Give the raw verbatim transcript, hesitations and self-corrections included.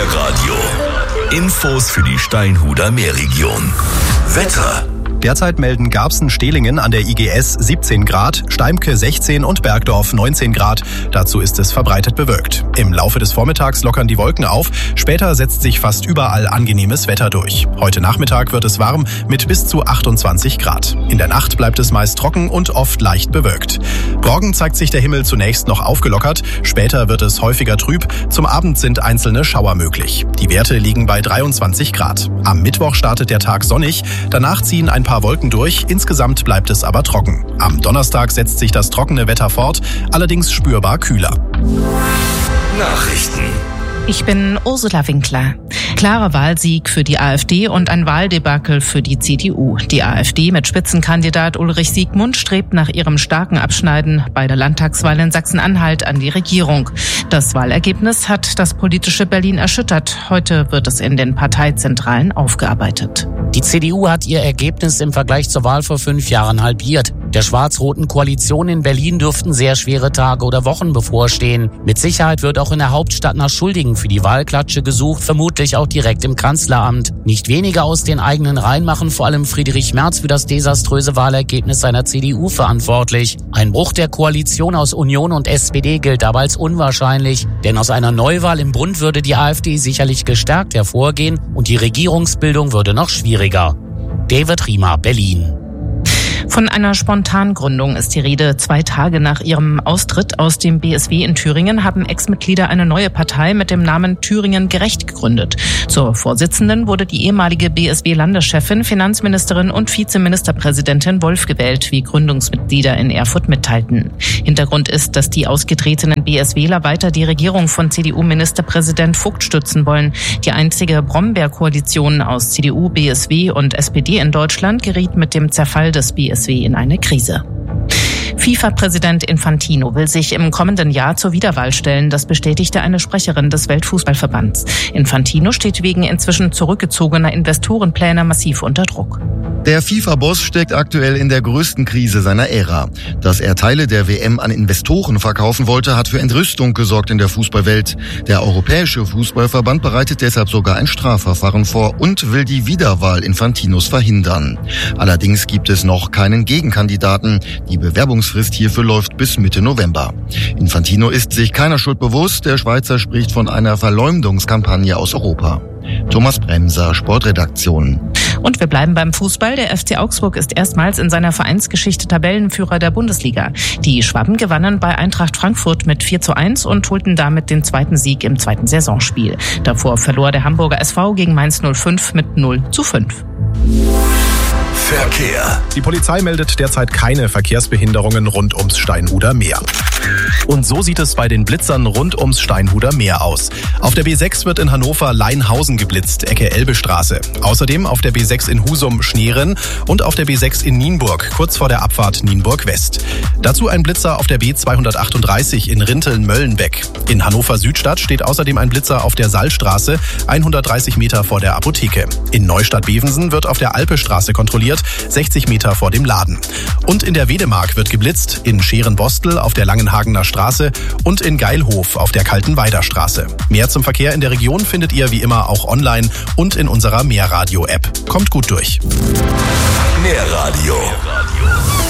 Meerradio. Infos für die Steinhuder Meerregion. Wetter. Derzeit melden Garbsen-Stehlingen an der I G S siebzehn Grad, Steimke sechzehn und Bergdorf neunzehn Grad. Dazu ist es verbreitet bewölkt. Im Laufe des Vormittags lockern die Wolken auf. Später setzt sich fast überall angenehmes Wetter durch. Heute Nachmittag wird es warm mit bis zu achtundzwanzig Grad. In der Nacht bleibt es meist trocken und oft leicht bewölkt. Morgen zeigt sich der Himmel zunächst noch aufgelockert. Später wird es häufiger trüb. Zum Abend sind einzelne Schauer möglich. Die Werte liegen bei dreiundzwanzig Grad. Am Mittwoch startet der Tag sonnig. Danach ziehen ein paar Wolken durch, insgesamt bleibt es aber trocken. Am Donnerstag setzt sich das trockene Wetter fort, allerdings spürbar kühler. Nachrichten. Ich bin Ursula Winkler. Klarer Wahlsieg für die AfD und ein Wahldebakel für die C D U. Die AfD mit Spitzenkandidat Ulrich Siegmund strebt nach ihrem starken Abschneiden bei der Landtagswahl in Sachsen-Anhalt an die Regierung. Das Wahlergebnis hat das politische Berlin erschüttert. Heute wird es in den Parteizentralen aufgearbeitet. Die C D U hat ihr Ergebnis im Vergleich zur Wahl vor fünf Jahren halbiert. Der schwarz-roten Koalition in Berlin dürften sehr schwere Tage oder Wochen bevorstehen. Mit Sicherheit wird auch in der Hauptstadt nach Schuldigen für die Wahlklatsche gesucht, vermutlich auch direkt im Kanzleramt. Nicht weniger aus den eigenen Reihen machen vor allem Friedrich Merz für das desaströse Wahlergebnis seiner C D U verantwortlich. Ein Bruch der Koalition aus Union und S P D gilt dabei als unwahrscheinlich, denn aus einer Neuwahl im Bund würde die AfD sicherlich gestärkt hervorgehen und die Regierungsbildung würde noch schwieriger. David Riemer, Berlin. Von einer Spontangründung ist die Rede. Zwei Tage nach ihrem Austritt aus dem B S W in Thüringen haben Ex-Mitglieder eine neue Partei mit dem Namen Thüringen Gerecht gegründet. Zur Vorsitzenden wurde die ehemalige B S W-Landeschefin, Finanzministerin und Vizeministerpräsidentin Wolf gewählt, wie Gründungsmitglieder in Erfurt mitteilten. Hintergrund ist, dass die ausgetretenen BSWler weiter die Regierung von C D U-Ministerpräsident Vogt stützen wollen. Die einzige Brombeer-Koalition aus C D U, B S W und S P D in Deutschland geriet mit dem Zerfall des B S W in eine Krise. FIFA-Präsident Infantino will sich im kommenden Jahr zur Wiederwahl stellen. Das bestätigte eine Sprecherin des Weltfußballverbands. Infantino steht wegen inzwischen zurückgezogener Investorenpläne massiv unter Druck. Der FIFA-Boss steckt aktuell in der größten Krise seiner Ära. Dass er Teile der W M an Investoren verkaufen wollte, hat für Entrüstung gesorgt in der Fußballwelt. Der Europäische Fußballverband bereitet deshalb sogar ein Strafverfahren vor und will die Wiederwahl Infantinos verhindern. Allerdings gibt es noch keinen Gegenkandidaten. Die Bewerbungsfrist hierfür läuft bis Mitte November. Infantino ist sich keiner Schuld bewusst. Der Schweizer spricht von einer Verleumdungskampagne aus Europa. Thomas Bremser, Sportredaktion. Und wir bleiben beim Fußball. Der F C Augsburg ist erstmals in seiner Vereinsgeschichte Tabellenführer der Bundesliga. Die Schwaben gewannen bei Eintracht Frankfurt mit vier zu eins und holten damit den zweiten Sieg im zweiten Saisonspiel. Davor verlor der Hamburger S V gegen Mainz null fünf mit null zu fünf. Verkehr. Die Polizei meldet derzeit keine Verkehrsbehinderungen rund ums Steinhuder Meer. Und so sieht es bei den Blitzern rund ums Steinhuder Meer aus. Auf der B sechs wird in Hannover Leinhausen geblitzt, Ecke Elbestraße. Außerdem auf der B sechs in Husum Schneeren und auf der B sechs in Nienburg, kurz vor der Abfahrt Nienburg West. Dazu ein Blitzer auf der B zweihundertachtunddreißig in Rinteln-Möllenbeck. In Hannover Südstadt steht außerdem ein Blitzer auf der Saalstraße, hundertdreißig Meter vor der Apotheke. In Neustadt-Bevensen wird auf der Alpestraße kontrolliert, sechzig Meter vor dem Laden. Und in der Wedemark wird geblitzt, in Scherenbostel auf der Langenhagener Straße und in Geilhof auf der Kaltenweider Straße. Mehr zum Verkehr in der Region findet ihr wie immer auch online und in unserer Meerradio-App. Kommt gut durch. Meerradio.